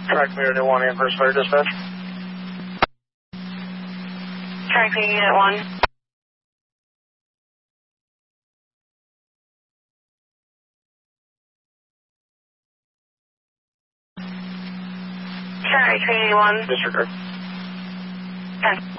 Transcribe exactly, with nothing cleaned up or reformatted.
Track Unit one, Amherst Fire Dispatch. Track Unit one. Track Unit one. Disregard. ten.